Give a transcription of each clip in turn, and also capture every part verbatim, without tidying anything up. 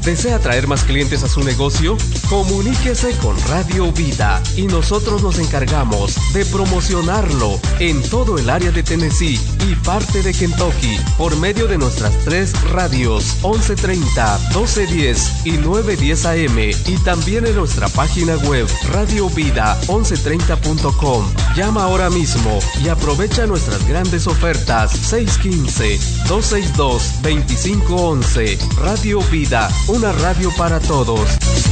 ¿Desea traer más clientes a su negocio? Comuníquese con Radio Vida y nosotros nos encargamos de promocionarlo en todo el área de Tennessee y parte de Kentucky por medio de nuestras tres radios once treinta, doce diez y nueve diez A M y también en nuestra página web radio vida once treinta punto com. Llama ahora mismo y aprovecha nuestras grandes ofertas seis uno cinco, dos seis dos, dos cinco once. Radio Vida, una radio para todos.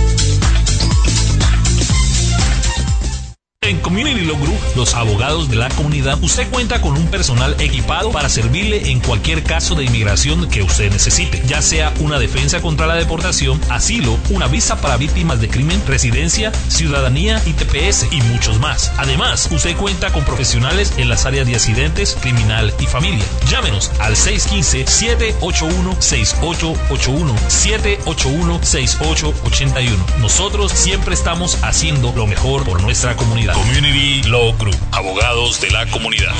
En Community Law Group, los abogados de la comunidad, usted cuenta con un personal equipado para servirle en cualquier caso de inmigración que usted necesite, ya sea una defensa contra la deportación, asilo, una visa para víctimas de crimen, residencia, ciudadanía y T P S y muchos más. Además, usted cuenta con profesionales en las áreas de accidentes, criminal y familia. Llámenos al seis uno cinco, siete ocho uno, seis ocho ocho uno, siete ocho uno, seis ocho ocho uno. Nosotros siempre estamos haciendo lo mejor por nuestra comunidad. Community Law Group, abogados de la comunidad.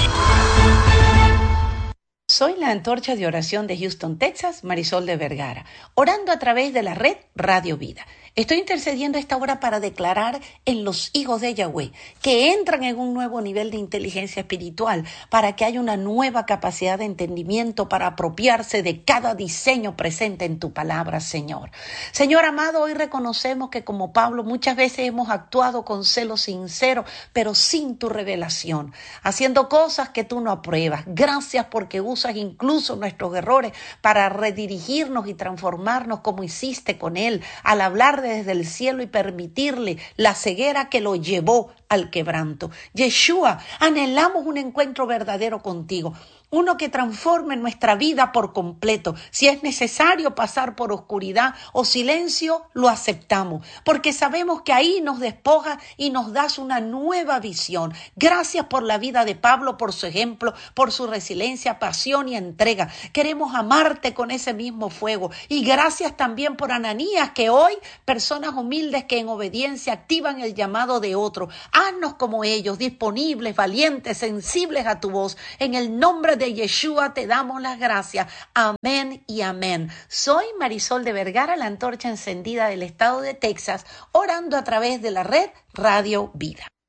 Soy la antorcha de oración de Houston, Texas, Marisol de Vergara, orando a través de la red Radio Vida. Estoy intercediendo a esta hora para declarar en los hijos de Yahweh que entran en un nuevo nivel de inteligencia espiritual, para que haya una nueva capacidad de entendimiento para apropiarse de cada diseño presente en tu palabra, Señor. Señor amado, hoy reconocemos que como Pablo muchas veces hemos actuado con celo sincero, pero sin tu revelación, haciendo cosas que tú no apruebas. Gracias porque usas incluso nuestros errores para redirigirnos y transformarnos como hiciste con él al hablar desde el cielo y permitirle la ceguera que lo llevó al quebranto. Yeshua, anhelamos un encuentro verdadero contigo, uno que transforme nuestra vida por completo. Si es necesario pasar por oscuridad o silencio, lo aceptamos, porque sabemos que ahí nos despoja y nos das una nueva visión. Gracias por la vida de Pablo, por su ejemplo, por su resiliencia, pasión y entrega. Queremos amarte con ese mismo fuego. Y gracias también por Ananías, que hoy, personas humildes que en obediencia activan el llamado de otro. Haznos como ellos, disponibles, valientes, sensibles a tu voz. En el nombre de Yeshua te damos las gracias. Amén y amén. Soy Marisol de Vergara, la antorcha encendida del estado de Texas, orando a través de la red Radio Vida.